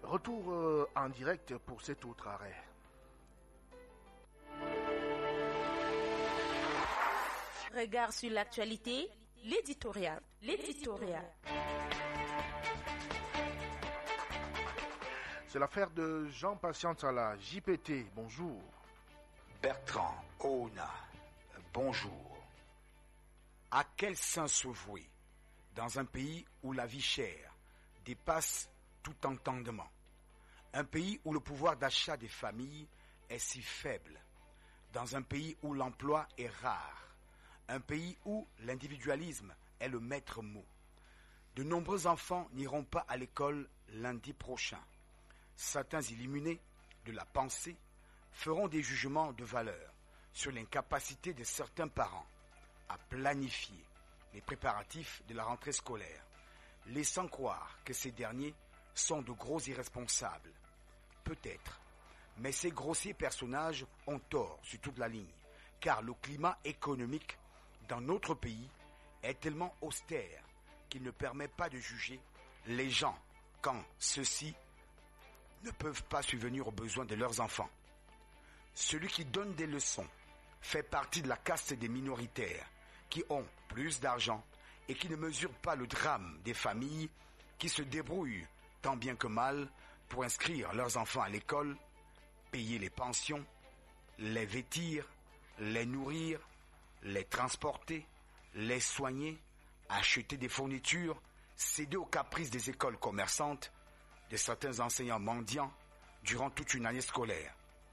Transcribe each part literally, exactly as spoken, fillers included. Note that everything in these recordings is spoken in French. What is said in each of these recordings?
Retour euh, en direct pour cet autre arrêt. Regard sur l'actualité, l'éditorial. L'éditorial. C'est l'affaire de Jean Patience à la J P T. Bonjour. Bertrand Oona, bonjour. À quel sens se vouer dans un pays où la vie chère dépasse tout entendement? Un pays où le pouvoir d'achat des familles est si faible. Dans un pays où l'emploi est rare. Un pays où l'individualisme est le maître mot. De nombreux enfants n'iront pas à l'école lundi prochain. Certains illuminés de la pensée feront des jugements de valeur sur l'incapacité de certains parents à planifier les préparatifs de la rentrée scolaire, laissant croire que ces derniers sont de gros irresponsables. Peut-être, mais ces grossiers personnages ont tort sur toute la ligne, car le climat économique dans notre pays est tellement austère qu'il ne permet pas de juger les gens quand ceux-ci ne peuvent pas subvenir aux besoins de leurs enfants. Celui qui donne des leçons fait partie de la caste des minoritaires qui ont plus d'argent et qui ne mesurent pas le drame des familles qui se débrouillent tant bien que mal pour inscrire leurs enfants à l'école, payer les pensions, les vêtir, les nourrir, les transporter, les soigner, acheter des fournitures, céder aux caprices des écoles commerçantes, de certains enseignants mendiants durant toute une année scolaire.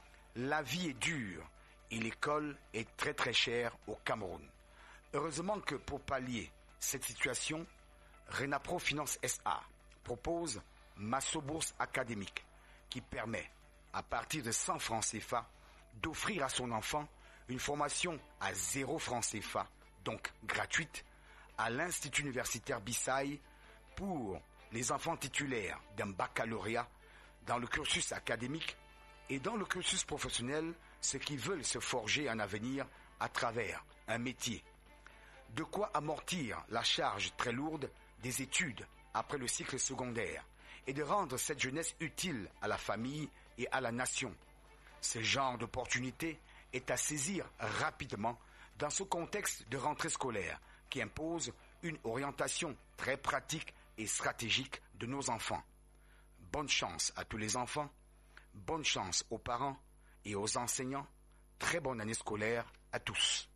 La vie est dure et l'école est très très chère au Cameroun. Heureusement que pour pallier cette situation, Renapro Finance S A propose Massobourse académique qui permet, à partir de cent francs C F A, d'offrir à son enfant une formation à zéro francs C F A, donc gratuite, à l'Institut universitaire Bissaï pour les enfants titulaires d'un baccalauréat dans le cursus académique et dans le cursus professionnel, ceux qui veulent se forger un avenir à travers un métier. De quoi amortir la charge très lourde des études après le cycle secondaire et de rendre cette jeunesse utile à la famille et à la nation. Ce genre d'opportunité est à saisir rapidement dans ce contexte de rentrée scolaire qui impose une orientation très pratique et stratégique de nos enfants. Bonne chance à tous les enfants, bonne chance aux parents et aux enseignants, très bonne année scolaire à tous.